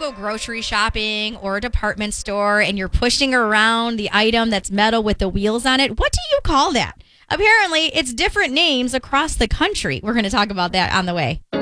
go grocery shopping or a department store and you're pushing around the item that's metal with the wheels on it, what do you call that? Apparently, it's different names across the country. We're going to talk about that on the way.